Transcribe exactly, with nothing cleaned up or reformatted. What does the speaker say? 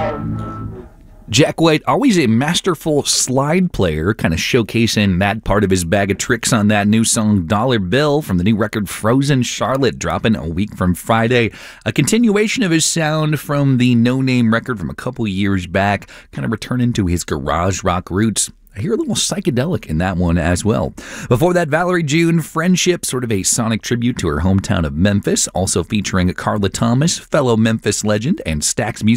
Jack White, always a masterful slide player, kind of showcasing that part of his bag of tricks on that new song Dollar Bill from the new record Frozen Charlotte, dropping a week from Friday. A continuation of his sound from the No Name record from a couple years back, kind of returning to his garage rock roots. I hear a little psychedelic in that one as well. Before that, Valerie June, Friendship, sort of a sonic tribute to her hometown of Memphis, also featuring Carla Thomas, fellow Memphis legend, and Stax Music.